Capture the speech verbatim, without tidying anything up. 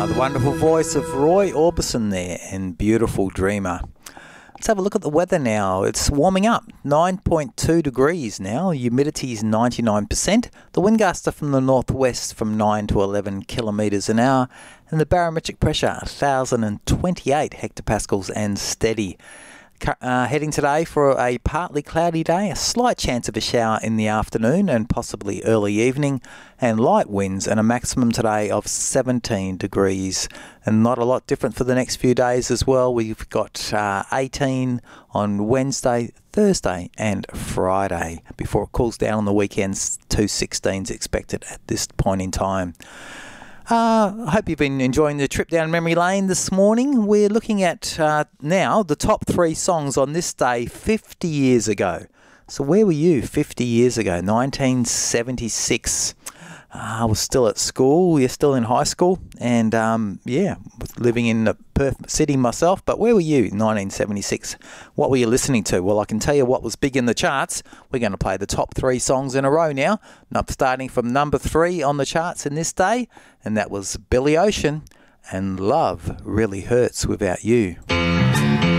Uh, the wonderful voice of Roy Orbison there and Beautiful Dreamer. Let's have a look at the weather now. It's warming up, nine point two degrees now. Humidity is ninety-nine percent. The wind gusts from the northwest from nine to eleven kilometres an hour. And the barometric pressure, one thousand twenty-eight hectopascals and steady. Uh, heading today for a partly cloudy day, a slight chance of a shower in the afternoon and possibly early evening, and light winds and a maximum today of seventeen degrees. And not a lot different for the next few days as well. We've got uh, eighteen on Wednesday, Thursday and Friday before it cools down on the weekends to sixteens expected at this point in time. Uh, I hope you've been enjoying the trip down memory lane this morning. We're looking at uh, now the top three songs on this day fifty years ago. So where were you fifty years ago? nineteen seventy-six. Uh, I was still at school. You're still in high school. And um, yeah, was living in a Perth city myself. But where were you in nineteen seventy-six? What were you listening to? Well, I can tell you what was big in the charts. We're going to play the top three songs in a row now. Up starting from number three on the charts in this day. And that was Billy Ocean and Love Really Hurts Without You.